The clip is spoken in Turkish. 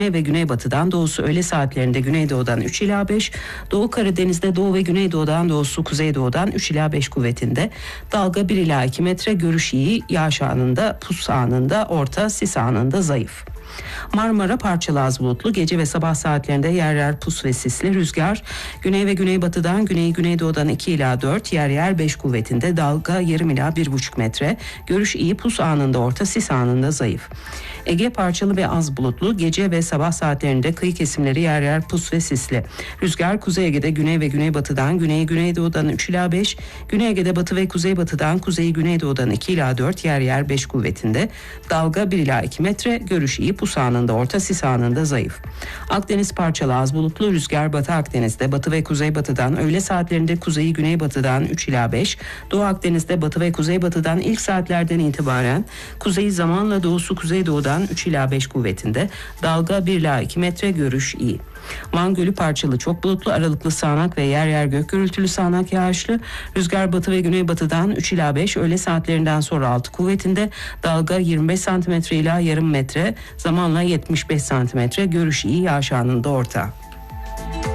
ve güneybatıdan doğusu öğle saatlerinde güneydoğudan 3 ila 5, Doğu Karadeniz'de doğu ve güneydoğudan doğusu kuzeydoğudan 3 ila 5 kuvvetinde, dalga 1 ila 2 metre, görüş iyi, yağış anında, pus anında, orta, sis anında zayıf. Marmara parçalı az bulutlu, gece ve sabah saatlerinde yer yer pus ve sisli, rüzgar güney ve güneybatıdan güneydoğudan 2 ila 4, yer yer 5 kuvvetinde, dalga yarım ila 1,5 metre, görüş iyi, pus anında orta, sis anında zayıf. Ege parçalı ve az bulutlu, gece ve sabah saatlerinde kıyı kesimleri yer yer pus ve sisli, rüzgar Kuzey Ege'de güney ve güneybatıdan güneydoğudan 3 ila 5, Güney Ege'de batı ve kuzeybatıdan güneydoğudan 2 ila 4, yer yer 5 kuvvetinde, dalga 1 ila 2 metre, görüş iyi, pus anında orta, sis anında zayıf. Akdeniz parçalı az bulutlu, rüzgar Batı Akdeniz'de batı ve kuzeybatıdan öğle saatlerinde kuzeyi güneybatıdan 3 ila 5, Doğu Akdeniz'de batı ve kuzeybatıdan ilk saatlerden itibaren kuzeyi zamanla doğusu kuzeydoğudan 3 ila 5 kuvvetinde, dalga 1 ila 2 metre, görüş iyi. Van Gölü parçalı çok bulutlu, aralıklı sağanak ve yer yer gök gürültülü sağanak yağışlı, rüzgar batı ve güneybatıdan 3 ila 5, öğle saatlerinden sonra 6 kuvvetinde, dalga 25 cm ila yarım metre, zamanla 75 cm, görüş iyi, yağış anında orta.